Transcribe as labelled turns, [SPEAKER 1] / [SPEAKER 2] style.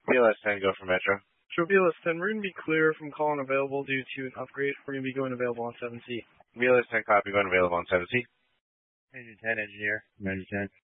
[SPEAKER 1] BLS 10, go for Metro.
[SPEAKER 2] Sure, BLS 10, we're going to be clear from calling available due to an upgrade. We're going to be going available on 7C.
[SPEAKER 1] BLS 10, copy, going available on 7C.
[SPEAKER 3] Engine 10, engineer. Engine 10.